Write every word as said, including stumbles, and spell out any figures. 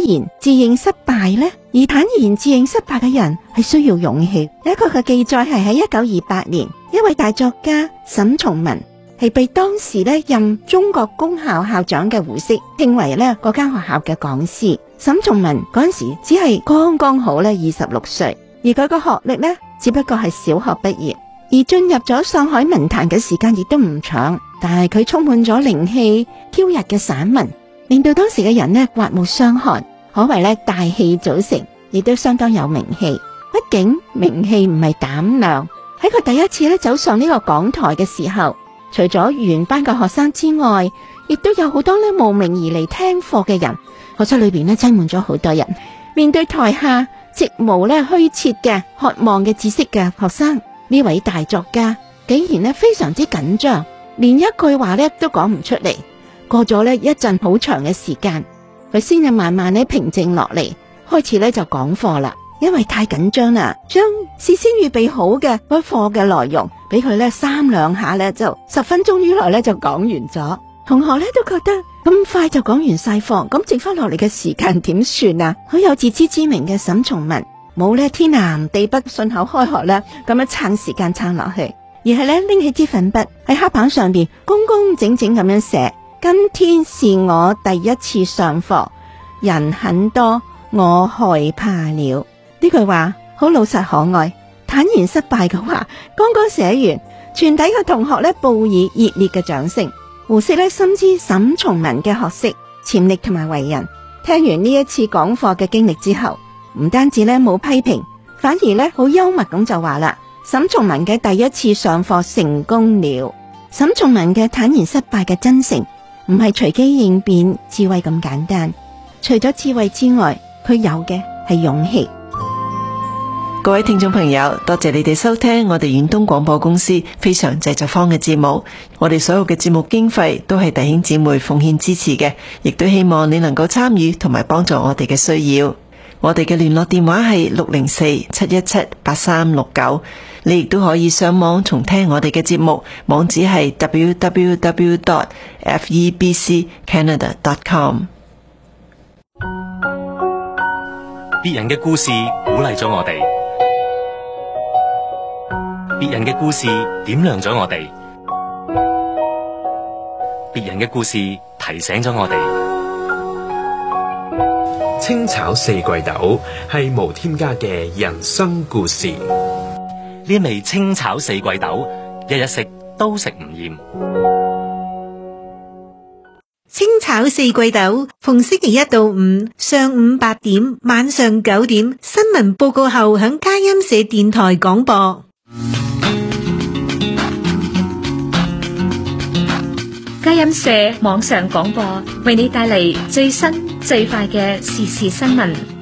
然自認失敗呢？而坦然自認失敗嘅人係需要勇氣。有一個嘅記載係喺一九二八年，一位大作家沈從文係被當時咧任中國公校校長嘅胡適聘為咧嗰間學校嘅講師。沈從文嗰陣時只係剛剛好咧二十六歲，而佢個學歷咧只不過係小學畢業，而進入咗上海文壇嘅時間亦都唔長，但係佢充滿咗靈氣飄逸嘅散文，令到當時嘅人咧刮目相看，可謂咧大器早成，亦都相當有名氣。畢竟名氣唔係膽量，喺佢第一次咧走上呢個講台嘅時候，除咗原班嘅學生之外，亦都有好多咧慕名而嚟聽課嘅人。課室裏邊咧擠滿咗好多人，面對台下直無咧虛設嘅渴望嘅知識嘅學生，呢位大作家竟然咧非常之緊張，連一句話咧都講唔出嚟。過咗咧一陣好長嘅時間，佢先至慢慢咧平靜落嚟，開始咧就講課啦。因為太緊張啦，將事先預備好嘅嗰課嘅內容俾佢咧三兩下咧就十分鐘以內咧就講完咗。同學咧都覺得咁快就講完晒課，咁剩翻落嚟嘅時間點算啊？好有自知之明嘅沈從文冇咧天南地北順口開河啦，咁樣撐時間撐落去，而係咧拎起支粉筆喺黑板上邊工工整整咁樣寫：今天是我第一次上課，人很多，我害怕了。呢句話好老實可愛，坦然失敗嘅話剛剛寫完，全體嘅同學咧報以熱烈嘅掌聲。胡適咧深知沈從文嘅學識、潛力同埋為人，聽完呢一次講課嘅經歷之後，唔單止咧冇批評，反而咧好幽默咁就話啦：沈從文嘅第一次上課成功了。沈從文嘅坦然失敗嘅真誠，唔係隨機應變、智慧咁簡單。除咗智慧之外，佢有嘅係勇氣。 各位聽眾朋友，多謝你哋收聽我哋遠東廣播公司非常製作坊嘅節目。我哋所有嘅節目經費都係弟兄姊妹奉獻支持嘅，亦都希望你能夠參與同埋幫助我哋嘅需要。我哋嘅聯絡電話係六零四七一七八三六九，你亦都可以上網重聽我哋嘅節目，網址係 double-u double-u double-u dot f e b c canada dot com。 別人嘅故事鼓勵咗我哋，別人嘅故事點亮咗我哋，別人嘅故事提醒咗我哋。 清炒四季豆係無添加嘅人生故事。 呢味清炒四季豆，日日食都食唔厭。 清炒四季豆，逢星期一到五上午八點、晚上九點，新聞報告後響佳音社電台廣播。 佳音社網上廣播為你帶嚟最新最快嘅時事新聞。